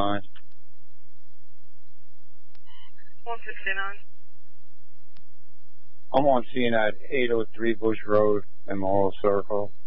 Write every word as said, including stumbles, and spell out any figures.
nine. one sixty-nine. I'm on scene at eight oh three Bush Road in Laurel Circle.